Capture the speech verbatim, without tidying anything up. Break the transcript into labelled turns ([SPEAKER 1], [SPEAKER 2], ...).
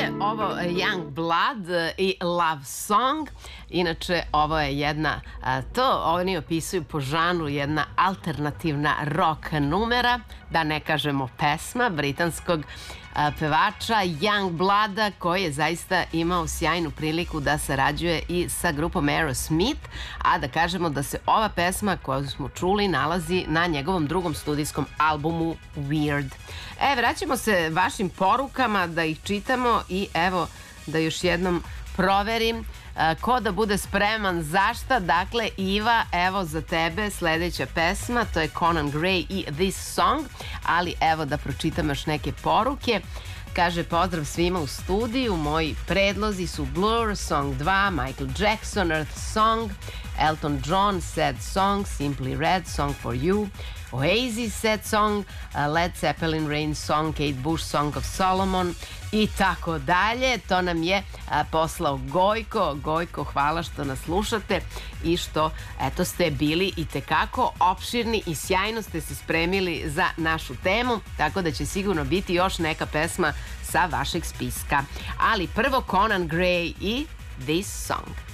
[SPEAKER 1] je ovo Young Blood i Love Song. Inače, ovo je jedna, to oni opisuju po žanru, jedna alternativna rock numera, da ne kažemo pesma, britanskog pevača Young Blooda, koji je zaista imao sjajnu priliku da sarađuje i sa grupom Aerosmith, a da kažemo da se ova pesma koju smo čuli nalazi na njegovom drugom studijskom albumu Weird. E, vraćamo se vašim porukama da ih čitamo i evo da još jednom proverim ko da bude spreman za šta. Dakle, Iva, evo za tebe sledeća pesma, to je Conan Gray i This Song, ali evo da pročitam još neke poruke. Kaže, pozdrav svima u studiju, moji predlozi su Blur, Song dva, Michael Jackson, Earth Song, Elton John, Sad Song, Simply Red, Song for You, Oasis, Sad Song, Led Zeppelin, Rain Song, Kate Bush, Song of Solomon i tako dalje. To nam je poslao Gojko. Gojko, hvala što nas slušate i što, eto, ste bili i tekako opširni i sjajno ste se spremili za našu temu, tako da će sigurno biti još neka pesma sa vašeg spiska. Ali prvo Conan Gray i This Song.